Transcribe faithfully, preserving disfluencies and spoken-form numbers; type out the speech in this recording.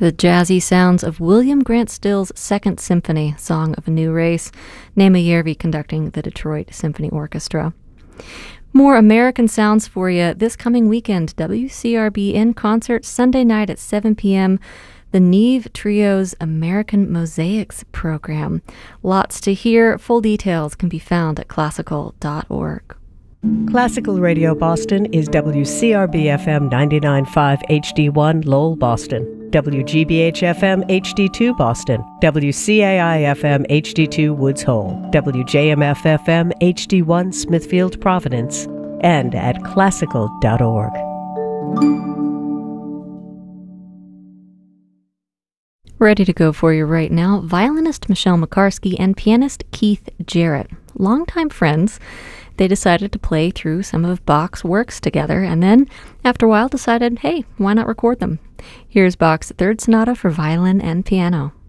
The jazzy sounds of William Grant Still's Second Symphony, Song of a New Race, Naima Järvi conducting the Detroit Symphony Orchestra. More American sounds for you this coming weekend. W C R B in concert Sunday night at seven p.m. The Neve Trio's American Mosaics program. Lots to hear. Full details can be found at classical dot org. Classical Radio Boston is W C R B F M ninety-nine point five H D one Lowell, Boston, W G B H F M H D two Boston, W C A I F M H D two Woods Hole, W J M F F M H D one Smithfield, Providence, and at classical dot org. Ready to go for you right now, violinist Michelle McCarsky and pianist Keith Jarrett. Longtime friends, they decided to play through some of Bach's works together, and then, after a while, decided, hey, why not record them? Here's Bach's Third Sonata for violin and piano.